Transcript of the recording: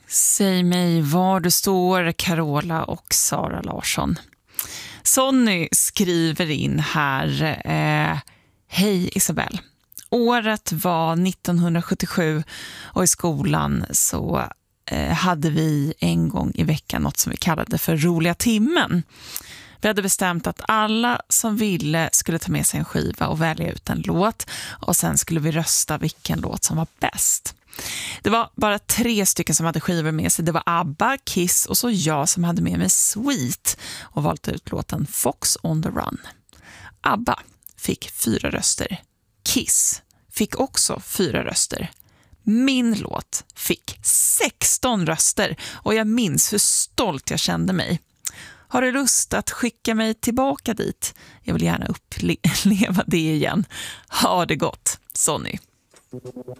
Säg mig var du står, Carola och Sara Larsson. Sonny skriver in här. Hej Isabel. Året var 1977 och i skolan så hade vi en gång i veckan något som vi kallade för roliga timmen. Vi hade bestämt att alla som ville skulle ta med sig en skiva och välja ut en låt och sen skulle vi rösta vilken låt som var bäst. Det var bara 3 stycken som hade skivor med sig. Det var ABBA, Kiss och så jag som hade med mig Sweet och valt ut låten Fox on the Run. ABBA fick 4 röster. Kiss fick också 4 röster. Min låt fick 16 röster och jag minns hur stolt jag kände mig. Har du lust att skicka mig tillbaka dit? Jag vill gärna uppleva det igen. Ha det gott, Sonny.